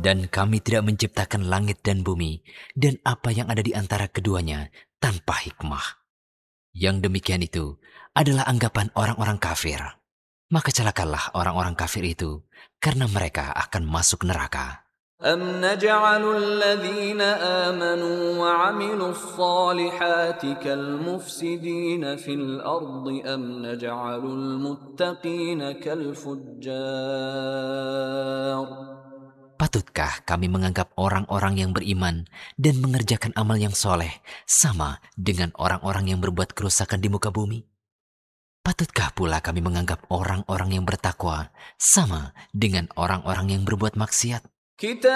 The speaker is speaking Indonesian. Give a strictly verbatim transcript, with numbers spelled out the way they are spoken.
Dan kami tidak menciptakan langit dan bumi dan apa yang ada di antara keduanya tanpa hikmah. Yang demikian itu adalah anggapan orang-orang kafir. Maka celakalah orang-orang kafir itu, karena mereka akan masuk neraka. أَمْ نَجْعَلُ الَّذِينَ آمَنُوا وَعَمِلُوا الصَّالِحَاتِ كَالْمُفْسِدِينَ فِي الْأَرْضِ أَمْ نَجْعَلُ الْمُتَّقِينَ كَالْفُجَّارِ. Patutkah kami menganggap orang-orang yang beriman dan mengerjakan amal yang soleh sama dengan orang-orang yang berbuat kerusakan di muka bumi? Patutkah pula kami menganggap orang-orang yang bertakwa sama dengan orang-orang yang berbuat maksiat?